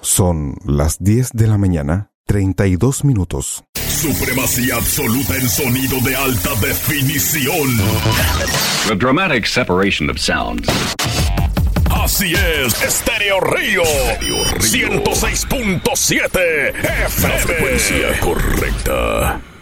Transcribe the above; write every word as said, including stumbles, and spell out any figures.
Son las diez de la mañana, treinta y dos minutos. Supremacía absoluta en sonido de alta definición. The dramatic separation of sounds. Así es, Estéreo Río, ciento seis punto siete F M. La frecuencia correcta.